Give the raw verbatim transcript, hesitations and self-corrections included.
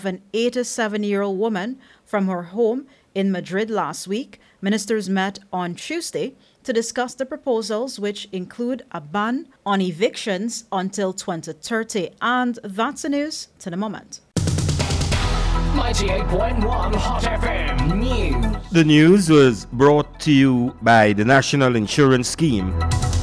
of an eighty-seven-year-old woman from her home in Madrid last week, ministers met on Tuesday to discuss the proposals, which include a ban on evictions until twenty thirty. And that's the news to the moment. ninety-eight point one Hot F M News. The news was brought to you by the National Insurance Scheme.